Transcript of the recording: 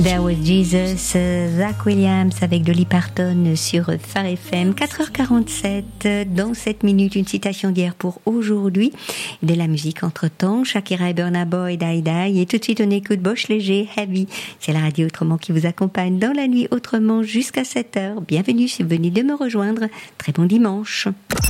There Was Jesus, Zach Williams avec Dolly Parton sur Phare FM, 4h47. Dans 7 minutes, une citation d'hier pour aujourd'hui. De la musique entre-temps, Shakira et Burna Boy, Die Die. Et tout de suite, on écoute Bosch Léger, Heavy. C'est la radio Autrement qui vous accompagne dans la nuit autrement jusqu'à 7h. Bienvenue si vous venez de me rejoindre. Très bon dimanche.